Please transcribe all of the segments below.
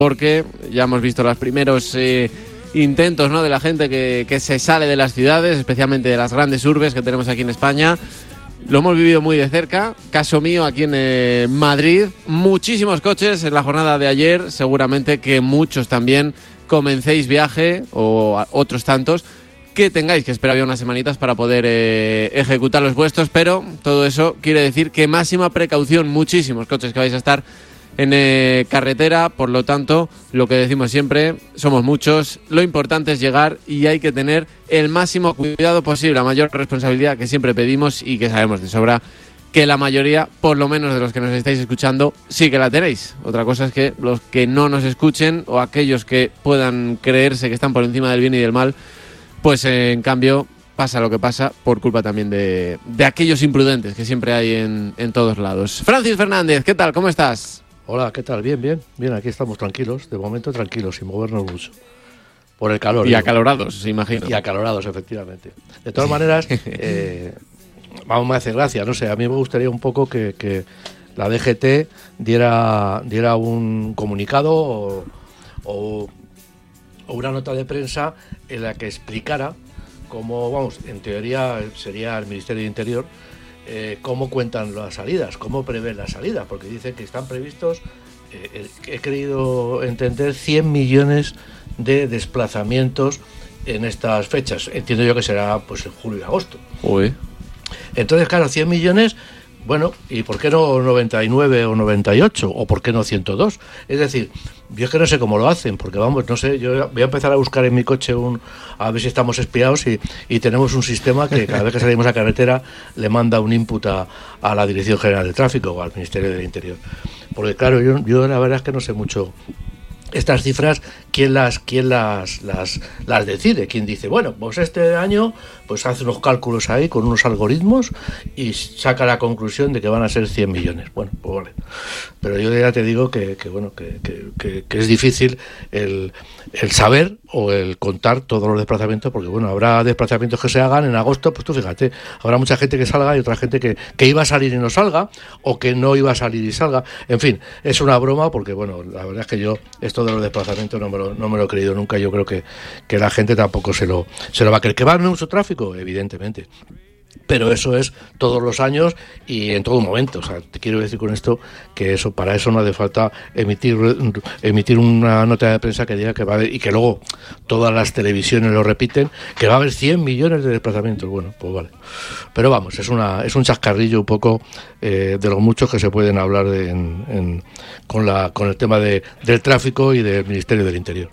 porque ya hemos visto los primeros intentos, ¿no?, de la gente que se sale de las ciudades, especialmente de las grandes urbes que tenemos aquí en España. Lo hemos vivido muy de cerca, caso mío aquí en Madrid, muchísimos coches en la jornada de ayer, seguramente que muchos también comencéis viaje o otros tantos que tengáis que esperar unas semanitas para poder ejecutar los vuestros, pero todo eso quiere decir que máxima precaución, muchísimos coches que vais a estar en carretera, por lo tanto, lo que decimos siempre, somos muchos, lo importante es llegar y hay que tener el máximo cuidado posible, la mayor responsabilidad que siempre pedimos y que sabemos de sobra que la mayoría, por lo menos de los que nos estáis escuchando, sí que la tenéis. Otra cosa es que los que no nos escuchen o aquellos que puedan creerse que están por encima del bien y del mal, pues en cambio pasa lo que pasa por culpa también de aquellos imprudentes que siempre hay en todos lados. Francis Fernández, ¿qué tal? ¿Cómo estás? Hola, ¿qué tal? Bien, aquí estamos tranquilos, de momento tranquilos, sin movernos mucho, por el calor. Y acalorados, imagino. Y acalorados, efectivamente. De todas maneras, vamos, me hace gracia, no sé, a mí me gustaría un poco que la DGT diera un comunicado o una nota de prensa en la que explicara cómo, vamos, en teoría sería el Ministerio de Interior, cómo cuentan las salidas, cómo prevén las salidas, porque dicen que están previstos, he querido entender, 100 millones de desplazamientos en estas fechas. Entiendo yo que será pues en julio y agosto. Uy. Entonces, claro, 100 millones, bueno, ¿y por qué no 99 o 98? ¿O por qué no 102? Es decir, yo es que no sé cómo lo hacen, porque vamos, no sé, yo voy a empezar a buscar en mi coche a ver si estamos espiados y tenemos un sistema que cada vez que salimos a carretera le manda un input a la Dirección General de Tráfico o al Ministerio del Interior. Porque claro, yo la verdad es que no sé mucho estas cifras, ¿quién las decide? ¿Quién dice, bueno, pues este año pues hace unos cálculos ahí con unos algoritmos y saca la conclusión de que van a ser 100 millones? Bueno, pues vale. Pero yo ya te digo que es difícil el saber o el contar todos los desplazamientos, porque bueno, habrá desplazamientos que se hagan en agosto, pues tú fíjate, habrá mucha gente que salga y otra gente que iba a salir y no salga, o que no iba a salir y salga. En fin, es una broma, porque bueno, la verdad es que yo esto de los desplazamientos no me lo he creído nunca. Yo creo que la gente tampoco se lo va a creer. ¿Que va a haber mucho tráfico? Evidentemente, pero eso es todos los años y en todo momento. O sea, te quiero decir con esto que para eso no hace falta emitir una nota de prensa que diga que va a haber, y que luego todas las televisiones lo repiten, que va a haber 100 millones de desplazamientos. Bueno, pues vale. Pero vamos, es un chascarrillo un poco de los muchos que se pueden hablar con el tema del tráfico y del Ministerio del Interior.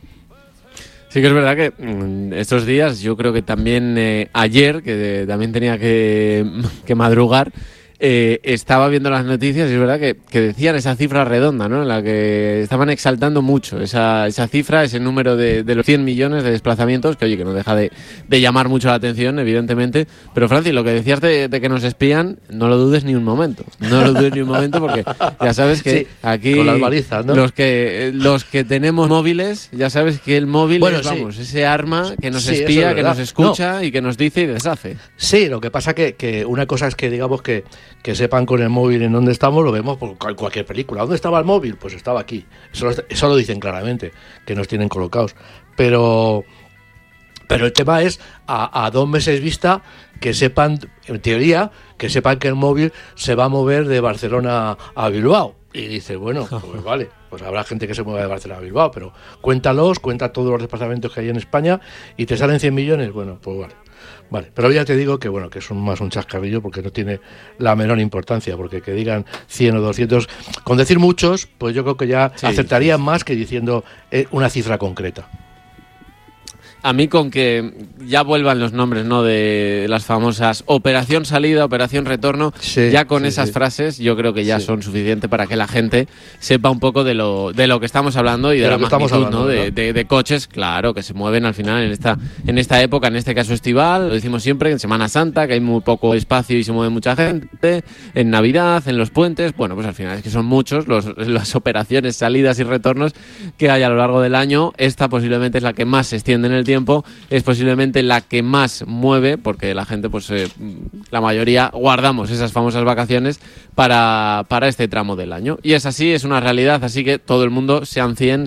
Sí que es verdad que estos días, yo creo que también ayer, que también tenía que madrugar, estaba viendo las noticias y es verdad que decían esa cifra redonda, ¿no?, en la que estaban exaltando mucho esa cifra, ese número de los 100 millones de desplazamientos, que oye, que no deja de llamar mucho la atención, evidentemente. Pero Francis, lo que decías de que nos espían, no lo dudes ni un momento, porque ya sabes que sí, aquí con las balizas, ¿no?, los que tenemos móviles, ya sabes que el móvil es, sí, vamos, ese arma que nos sí, espía, que nos escucha y que nos dice y deshace. Sí, lo que pasa que una cosa es que digamos que sepan con el móvil en dónde estamos, lo vemos por cualquier película. ¿Dónde estaba el móvil? Pues estaba aquí. Eso lo dicen claramente, que nos tienen colocados. Pero el tema es a 2 meses vista que sepan, en teoría, que sepan que el móvil se va a mover de Barcelona a Bilbao. Y dices, bueno, pues vale, pues habrá gente que se mueva de Barcelona a Bilbao, pero cuenta todos los desplazamientos que hay en España y te salen 100 millones, bueno, pues vale. Vale, pero ya te digo que bueno, que es más un chascarrillo, porque no tiene la menor importancia, porque que digan 100 o 200, con decir muchos, pues yo creo que ya acertarían más que diciendo una cifra concreta. A mí con que ya vuelvan los nombres, ¿no?, de las famosas Operación Salida, Operación Retorno, sí, ya con esas frases yo creo que ya son suficientes para que la gente sepa un poco de lo que estamos hablando y de la magnitud, ¿no?, de coches, claro, que se mueven al final en esta época, en este caso estival, lo decimos siempre, en Semana Santa, que hay muy poco espacio y se mueve mucha gente, en Navidad, en los puentes. Bueno, pues al final es que son muchos las operaciones, salidas y retornos que hay a lo largo del año. Esta posiblemente es la que más se extiende en el tiempo es posiblemente la que más mueve, porque la gente, pues la mayoría guardamos esas famosas vacaciones para este tramo del año. Y es así, es una realidad, así que todo el mundo, sean 100,